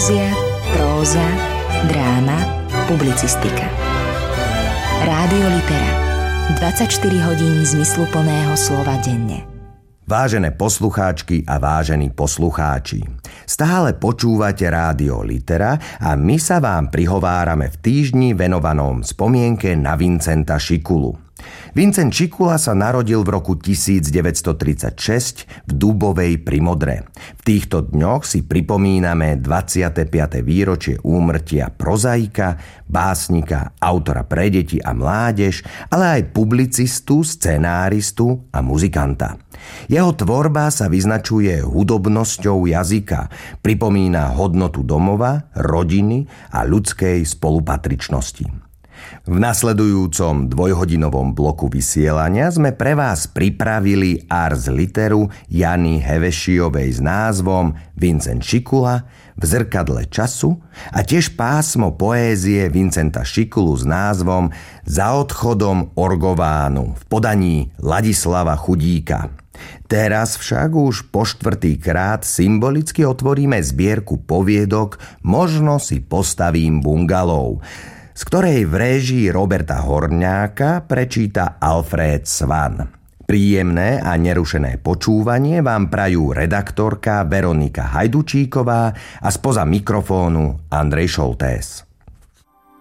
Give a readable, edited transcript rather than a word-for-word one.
Poézia, próza, dráma, publicistika. Rádio Litera. 24 hodín zmysluplného slova denne. Vážené poslucháčky a vážení poslucháči, stále počúvate Rádio Litera a my sa vám prihovárame v týždni venovanom spomienke na Vincenta Šikulu. Vincent Šikula sa narodil v roku 1936 v Dubovej pri Modre. V týchto dňoch si pripomíname 25. výročie úmrtia prozaika, básnika, autora pre deti a mládež, ale aj publicistu, scenáristu a muzikanta. Jeho tvorba sa vyznačuje hudobnosťou jazyka, pripomína hodnotu domova, rodiny a ľudskej spolupatričnosti. V nasledujúcom dvojhodinovom bloku vysielania sme pre vás pripravili ars literu Jany Hevešiovej s názvom Vincent Šikula v zrkadle času a tiež pásmo poézie Vincenta Šikulu s názvom Za odchodom Orgovánu v podaní Ladislava Chudíka. Teraz však už po štvrtýkrát symbolicky otvoríme zbierku poviedok Možno si postavím bungalov, z ktorej v réžii Roberta Horňáka prečíta Alfred Svan. Príjemné a nerušené počúvanie vám prajú redaktorka Veronika Hajdučíková a spoza mikrofónu Andrej Šoltés.